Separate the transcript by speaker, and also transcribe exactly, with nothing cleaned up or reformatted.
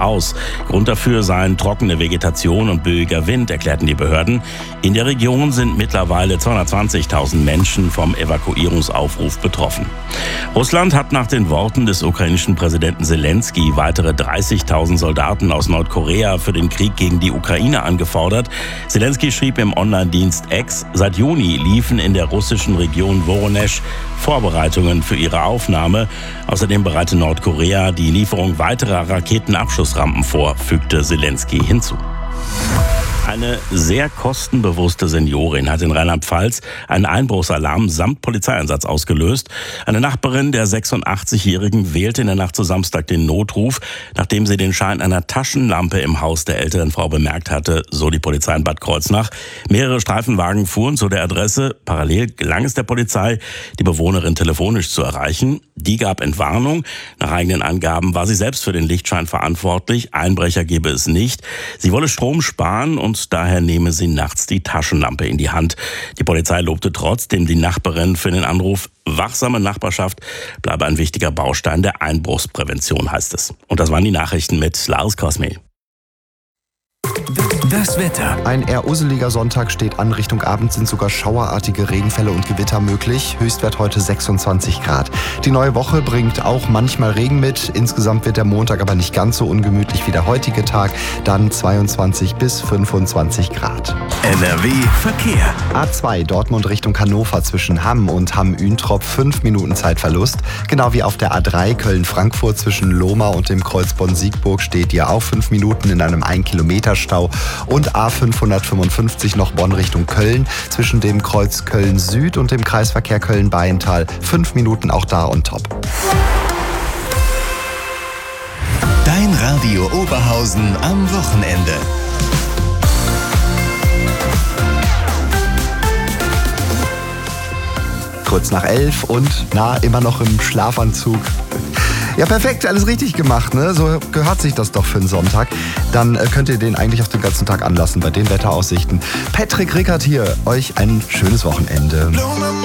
Speaker 1: aus. Grund dafür seien trockene Vegetation und böiger Wind, erklärten die Behörden. In der Region sind mittlerweile zweihundertzwanzigtausend Menschen vom Evakuierungsaufruf betroffen. Russland hat nach den Worten des ukrainischen Präsidenten Selenskyj weitere dreißigtausend Soldaten aus Nordkorea für den Krieg gegen die Ukraine angefordert. Selenskyj schrieb im Online-Dienst X, seit Juni liefen in der russischen Region Woronesch Vorbereitungen für ihre Aufnahme. Außerdem bereite Nordkorea die Lieferung weiterer Raketenabschussrampen vor, fügte Selenskyj hinzu. Eine sehr kostenbewusste Seniorin hat in Rheinland-Pfalz einen Einbruchsalarm samt Polizeieinsatz ausgelöst. Eine Nachbarin der sechsundachtzigjährigen wählte in der Nacht zu Samstag den Notruf, nachdem sie den Schein einer Taschenlampe im Haus der älteren Frau bemerkt hatte, so die Polizei in Bad Kreuznach. Mehrere Streifenwagen fuhren zu der Adresse. Parallel gelang es der Polizei, die Bewohnerin telefonisch zu erreichen. Die gab Entwarnung. Nach eigenen Angaben war sie selbst für den Lichtschein verantwortlich. Einbrecher gebe es nicht. Sie wolle Strom sparen und daher nehme sie nachts die Taschenlampe in die Hand. Die Polizei lobte trotzdem die Nachbarin für den Anruf. Wachsame Nachbarschaft bleibe ein wichtiger Baustein der Einbruchsprävention, heißt es. Und das waren die Nachrichten mit Lars Cosme.
Speaker 2: Das Wetter.
Speaker 3: Ein eher useliger Sonntag steht an. Richtung Abend sind sogar schauerartige Regenfälle und Gewitter möglich. Höchstwert heute sechsundzwanzig Grad. Die neue Woche bringt auch manchmal Regen mit. Insgesamt wird der Montag aber nicht ganz so ungemütlich wie der heutige Tag. Dann zweiundzwanzig bis fünfundzwanzig Grad.
Speaker 2: N R W Verkehr.
Speaker 3: A zwei Dortmund Richtung Hannover zwischen Hamm und Hamm-Üntrop fünf Minuten Zeitverlust. Genau wie auf der A drei Köln-Frankfurt zwischen Lohmar und dem Kreuz Bonn-Siegburg steht ihr auch fünf Minuten in einem ein Kilometer Stau. Und A fünfhundertfünfundfünfzig noch Bonn Richtung Köln zwischen dem Kreuz Köln-Süd und dem Kreisverkehr Köln-Bayental. Fünf Minuten auch da on top.
Speaker 2: Dein Radio Oberhausen am Wochenende.
Speaker 3: Kurz nach elf und na, immer noch im Schlafanzug. Ja, perfekt, alles richtig gemacht, ne? So gehört sich das doch für einen Sonntag. Dann äh, könnt ihr den eigentlich auf den ganzen Tag anlassen bei den Wetteraussichten. Patrick Rickert hier, euch ein schönes Wochenende.